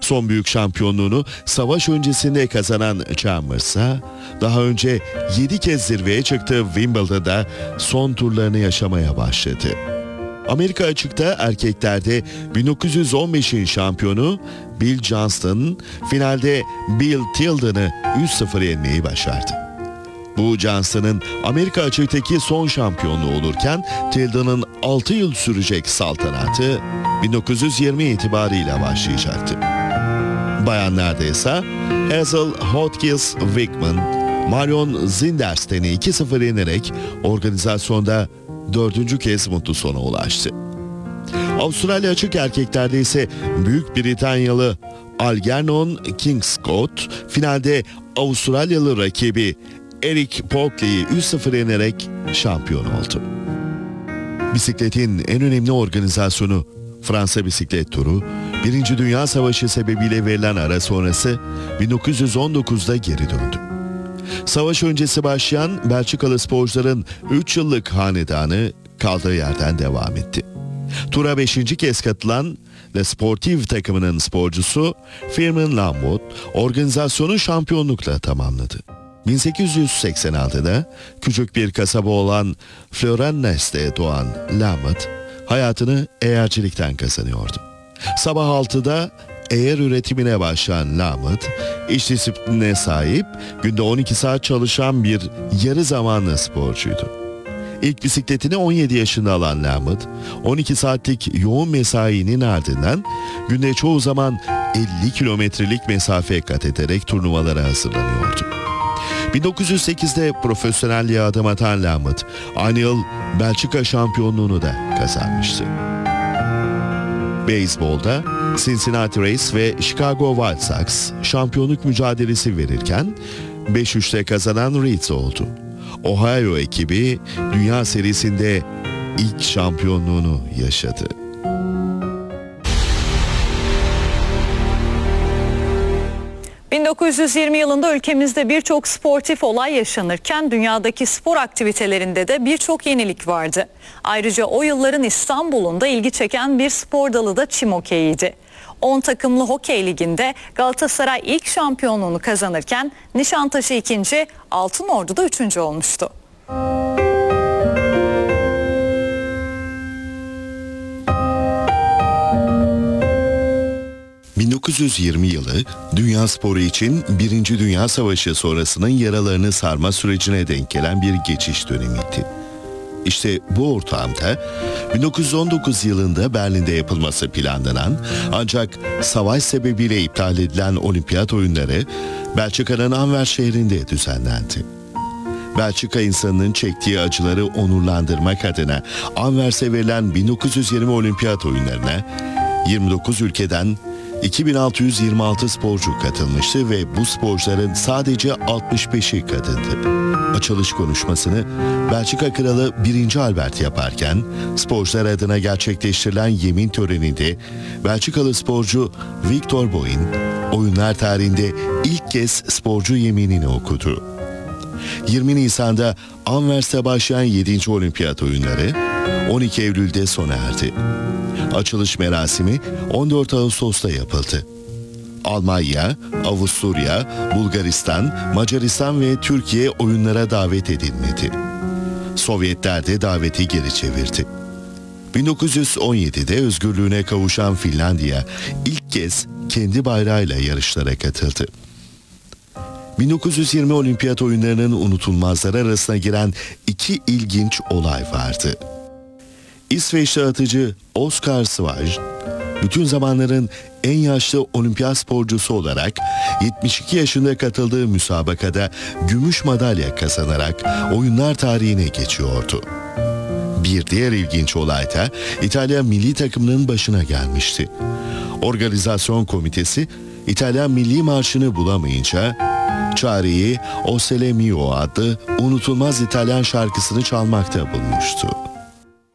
Son büyük şampiyonluğunu savaş öncesinde kazanan Chalmers'a daha önce 7 kez zirveye çıktığı Wimbledon'da son turlarını yaşamaya başladı. Amerika açıkta erkeklerde 1915'in şampiyonu Bill Johnston finalde Bill Tilden'ı 3-0 yenmeyi başardı. Bu Johnston'ın Amerika açıktaki son şampiyonluğu olurken Tilden'ın 6 yıl sürecek saltanatı 1920 itibariyle başlayacaktı. Bayanlarda ise Hazel Hotchkiss Wickman, Marion Zinderstein'i 2-0 yenerek organizasyonda 4. kez mutlu sona ulaştı. Avustralya açık erkeklerde ise Büyük Britanyalı Algernon Kingscott finalde Avustralyalı rakibi Eric Polkley'i 3-0 yenerek şampiyon oldu. Bisikletin en önemli organizasyonu Fransa Bisiklet Turu, 1. Dünya Savaşı sebebiyle verilen ara sonrası 1919'da geri döndü. Savaş öncesi başlayan Belçikalı sporcuların 3 yıllık hanedanı kaldığı yerden devam etti. Tura 5. kez katılan Le Sportif takımının sporcusu Firmin Lamotte organizasyonu şampiyonlukla tamamladı. 1886'da küçük bir kasaba olan Florenneste doğan Lamotte hayatını eğercilikten kazanıyordu. Sabah 6'da eğer üretimine başlayan Lamotte, iş disiplinine sahip, günde 12 saat çalışan bir yarı zamanlı sporcuydu. İlk bisikletini 17 yaşında alan Lamotte, 12 saatlik yoğun mesainin ardından günde çoğu zaman 50 kilometrelik mesafe kat ederek turnuvalara hazırlanıyordu. 1908'de profesyonelliğe adım atan Lamotte, aynı yıl Belçika şampiyonluğunu da kazanmıştı. Beyzbolda Cincinnati Reds ve Chicago White Sox şampiyonluk mücadelesi verirken 5-3'te kazanan Reds oldu. Ohio ekibi Dünya Serisi'nde ilk şampiyonluğunu yaşadı. ...1920 yılında ülkemizde birçok sportif olay yaşanırken dünyadaki spor aktivitelerinde de birçok yenilik vardı. Ayrıca o yılların İstanbul'unda ilgi çeken bir spor dalı da çim hokeyiydi. 10 takımlı hokey liginde Galatasaray ilk şampiyonluğunu kazanırken Nişantaşı 2. Altınordu da 3. olmuştu. 1920 yılı dünya sporu için 1. Dünya Savaşı sonrasının yaralarını sarma sürecine denk gelen bir geçiş dönemiydi. İşte bu ortamda 1919 yılında Berlin'de yapılması planlanan ancak savaş sebebiyle iptal edilen olimpiyat oyunları Belçika'nın Anvers şehrinde düzenlendi. Belçika insanının çektiği acıları onurlandırmak adına Anvers'e verilen 1920 olimpiyat oyunlarına 29 ülkeden 2626 sporcu katılmıştı ve bu sporcuların sadece 65'i kadındı. Açılış konuşmasını Belçika Kralı 1. Albert yaparken sporcular adına gerçekleştirilen yemin töreninde Belçikalı sporcu Victor Boyn oyunlar tarihinde ilk kez sporcu yeminini okudu. 20 Nisan'da Anvers'te başlayan 7. Olimpiyat oyunları 12 Eylül'de sona erdi. Açılış merasimi 14 Ağustos'ta yapıldı. Almanya, Avusturya, Bulgaristan, Macaristan ve Türkiye oyunlara davet edilmedi. Sovyetler de daveti geri çevirdi. 1917'de özgürlüğüne kavuşan Finlandiya ilk kez kendi bayrağıyla yarışlara katıldı. 1920 Olimpiyat oyunlarının unutulmazlar arasına giren 2 ilginç olay vardı. İsveçli atıcı Oskar Svaj, bütün zamanların en yaşlı olimpiyat sporcusu olarak 72 yaşında katıldığı müsabakada gümüş madalya kazanarak oyunlar tarihine geçiyordu. Bir diğer ilginç olay da İtalya milli takımının başına gelmişti. Organizasyon komitesi İtalyan milli marşını bulamayınca çareyi O Sole Mio adlı unutulmaz İtalyan şarkısını çalmakta bulmuştu.